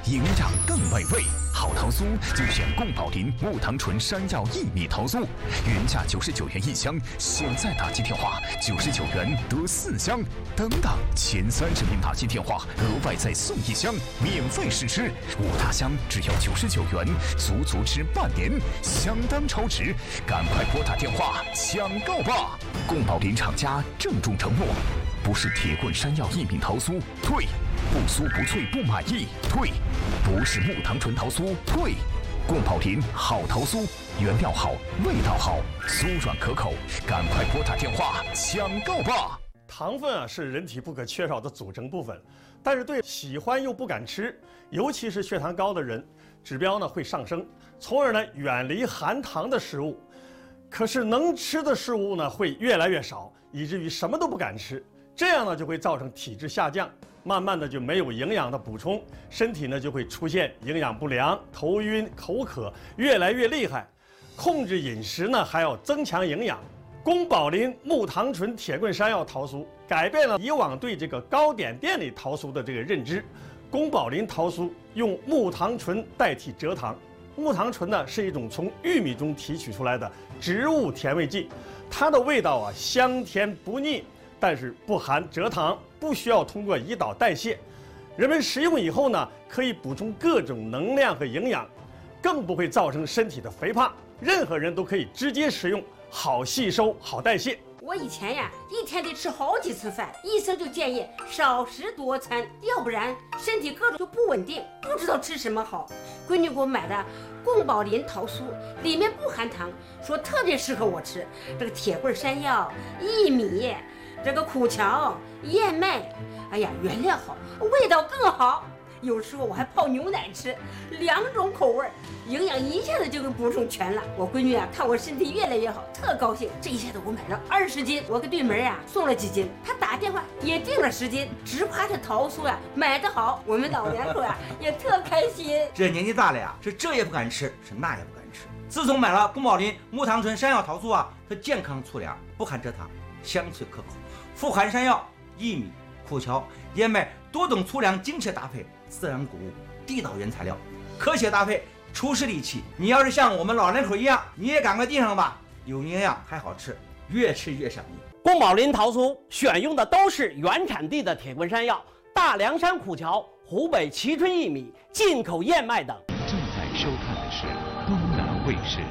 营养更美味。好桃酥就选贡宝林木糖醇山药薏米桃酥，原价99元1箱，现在打击电话99元得4箱，等等前30名打击电话额外再送1箱，免费试吃，5大箱只要99元，足吃半年，相当超值，赶快拨打电话抢购吧！贡宝林厂家郑重承诺，不是铁棍山药薏米桃酥，退；不酥不脆不满意，退；不是木糖醇桃酥，退。贡宝林好桃酥，原料好，味道好，酥软可口，赶快拨打电话抢购吧！ 糖分是人体不可缺少的组成部分，但是对喜欢又不敢吃，尤其是血糖高的人，指标会上升，从而远离含糖的食物。可是能吃的食物会越来越少，以至于什么都不敢吃，这样就会造成体质下降，慢慢的就没有营养的补充，身体就会出现营养不良、头晕、口渴，越来越厉害。控制饮食还要增强营养。宫保林木糖醇铁棍山药桃酥改变了以往对这个糕点店里桃酥的这个认知。宫保林桃酥用木糖醇代替蔗糖，木糖醇是一种从玉米中提取出来的植物甜味剂，它的味道香甜不腻，但是不含蔗糖，不需要通过胰岛代谢。人们食用以后可以补充各种能量和营养，更不会造成身体的肥胖。任何人都可以直接食用，好吸收，好代谢。 我以前一天得吃好几次饭，医生就建议少食多餐，要不然身体各种就不稳定，不知道吃什么好。闺女给我买的宫保林桃酥，里面不含糖，说特别适合我吃。这个铁棍山药、薏米，这个苦荞、燕麦，哎呀，原料好，味道更好。有时候我还泡牛奶吃，2种口味，营养一下子就给补充全了。我闺女看我身体越来越好，特高兴。这一下子我买了20斤，我给对门送了几斤，她打电话也订了10斤，直夸这桃酥买得好。我们老两口也特开心。 这年纪大了是这也不敢吃，是那也不敢吃。自从买了宫保林木糖醇山药桃酥它健康粗粮，不含蔗糖，香脆可口，富含山药、薏米、苦荞、燕麦多种粗粮精确搭配，自然谷物，地道原材料，科学搭配，出师利器。你要是像我们老两口一样，你也赶快订上吧，有营养还好吃，越吃越上瘾。 宫保林桃酥选用的都是原产地的铁棍山药、大凉山苦荞、湖北蕲春薏米、进口燕麦等。 正在收看的是东南卫视。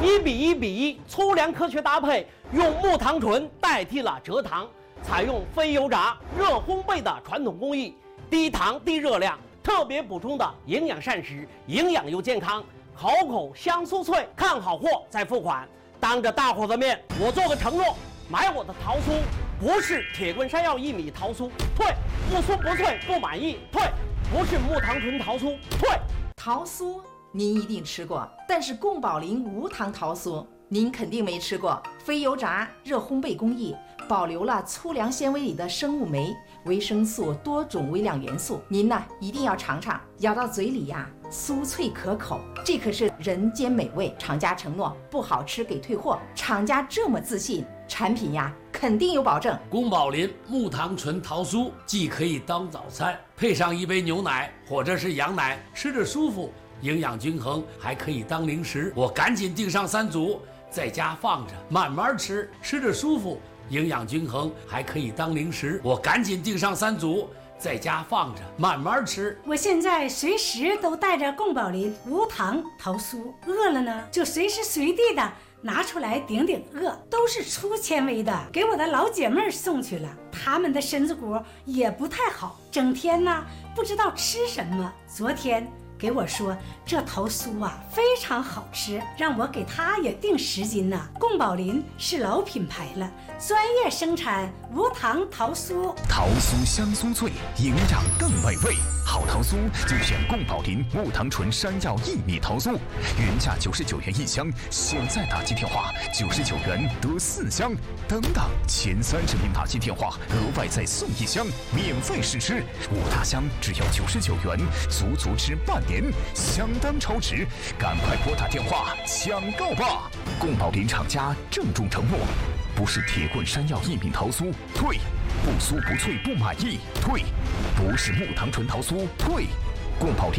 1:1:1粗粮科学搭配，用木糖醇代替了蔗糖，采用非油炸、热烘焙的传统工艺，低糖低热量，特别补充的营养膳食，营养又健康，好口香酥脆。看好货再付款。当着大伙的面，我做个承诺，买我的桃酥不是铁棍山药薏米桃酥，退；不酥不脆不满意，退；不是木糖醇桃酥，退。 桃酥您一定吃过，但是宫保林无糖桃酥您肯定没吃过。非油炸、热烘焙工艺，保留了粗粮纤维里的生物酶、维生素多种微量元素，您一定要尝尝，咬到嘴里酥脆可口，这可是人间美味。厂家承诺不好吃给退货，厂家这么自信，产品肯定有保证。 宫保林木糖醇桃酥既可以当早餐，配上一杯牛奶或者是羊奶，吃着舒服，营养均衡，还可以当零食。我赶紧订上3组，在家放着慢慢吃，吃着舒服，营养均衡，还可以当零食。我赶紧订上3组，在家放着慢慢吃。 我现在随时都带着宫保林无糖桃酥，饿了呢就随时随地的拿出来顶顶饿，都是粗纤维的，给我的老姐妹送去了。她们的身子骨也不太好，整天不知道吃什么。昨天给我说这桃酥非常好吃，让我给她也订10斤呢。宫保林是老品牌了，专业生产无糖桃酥。 桃酥香酥脆，营养更美味。好桃酥就选宫保林木糖醇山药薏米桃酥，原价99元1箱，现在打击电话99元得4箱，等等前30名打击电话额外再送1箱，免费试吃，5大箱只要99元，足吃半年，相当超值，赶快拨打电话抢购吧！宫保林厂家郑重承诺，不是铁棍山药薏米桃酥，退；不酥不脆不满意，退；不是木糖醇桃酥，退。宫保林